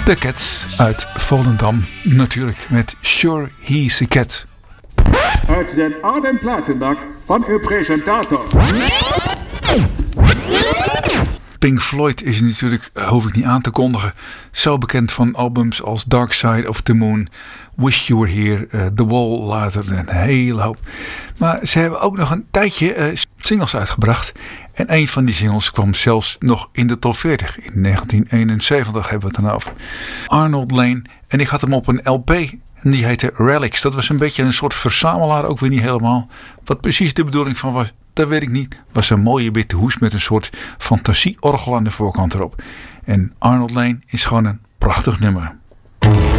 The Cats uit Volendam, natuurlijk met Sure He's a Cat. Uit den oude platenbak van uw presentator. Pink Floyd is natuurlijk, hoef ik niet aan te kondigen, zo bekend van albums als Dark Side of the Moon, Wish You Were Here, The Wall later, een hele hoop. Maar ze hebben ook nog een tijdje singles uitgebracht. En een van die singles kwam zelfs nog in de top 40. In 1971 hebben we het dan over. Arnold Layne. En ik had hem op een LP. En die heette Relics. Dat was een beetje een soort verzamelaar. Ook weer niet helemaal. Wat precies de bedoeling van was, dat weet ik niet. Was een mooie witte hoes met een soort fantasieorgel aan de voorkant erop. En Arnold Layne is gewoon een prachtig nummer.